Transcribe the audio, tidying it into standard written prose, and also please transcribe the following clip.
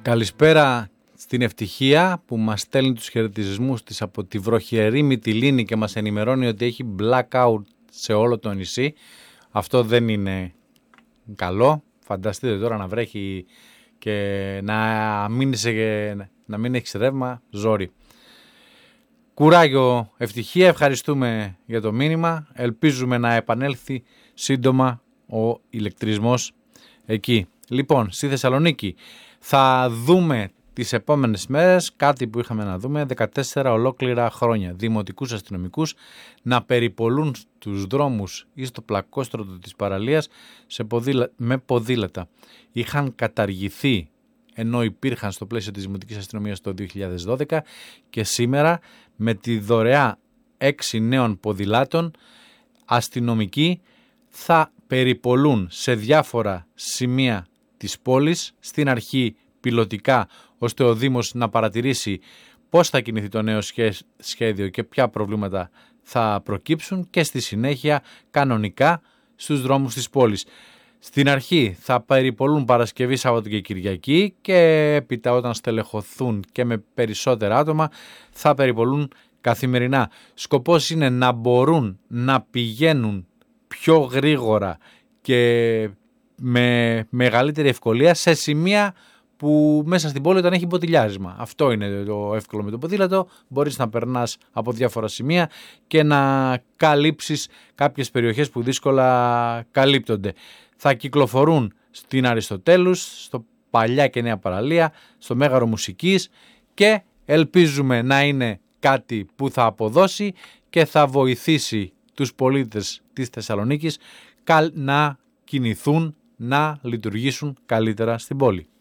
Καλησπέρα στην Ευτυχία που μας στέλνει τους χαιρετισμούς της από τη βροχερή Μυτιλήνη και μας ενημερώνει ότι έχει blackout σε όλο το νησί. Αυτό δεν είναι καλό. Φανταστείτε τώρα να βρέχει και να μην έχεις ρεύμα, ζόρι. Κουράγιο Ευτυχία, ευχαριστούμε για το μήνυμα. Ελπίζουμε να επανέλθει σύντομα ο ηλεκτρισμός εκεί. Λοιπόν, στη Θεσσαλονίκη θα δούμε τις επόμενες μέρες κάτι που είχαμε να δούμε 14 ολόκληρα χρόνια. Δημοτικούς αστυνομικούς να περιπολούν στους δρόμους ή στο πλακόστρωτο της παραλίας με ποδήλατα. Είχαν καταργηθεί ενώ υπήρχαν στο πλαίσιο της Δημοτικής Αστυνομίας το 2012 και σήμερα με τη δωρεά 6 νέων ποδηλάτων αστυνομικοί θα περιπολούν σε διάφορα σημεία της πόλης, στην αρχή πιλωτικά, ώστε ο Δήμος να παρατηρήσει πώς θα κινηθεί το νέο σχέδιο και ποια προβλήματα θα προκύψουν και στη συνέχεια κανονικά στους δρόμους της πόλης. Στην αρχή θα περιπολούν Παρασκευή, Σάββατο και Κυριακή και έπειτα όταν στελεχωθούν και με περισσότερα άτομα θα περιπολούν καθημερινά. Σκοπός είναι να μπορούν να πηγαίνουν πιο γρήγορα και με μεγαλύτερη ευκολία σε σημεία που μέσα στην πόλη όταν έχει μποτιλιάρισμα. Αυτό είναι το εύκολο με το ποδήλατο. Μπορείς να περνάς από διάφορα σημεία και να καλύψεις κάποιες περιοχές που δύσκολα καλύπτονται. Θα κυκλοφορούν στην Αριστοτέλους, στο Παλιά και Νέα Παραλία, στο Μέγαρο Μουσικής και ελπίζουμε να είναι κάτι που θα αποδώσει και θα βοηθήσει τους πολίτες της Θεσσαλονίκης να κινηθούν, να λειτουργήσουν καλύτερα στην πόλη.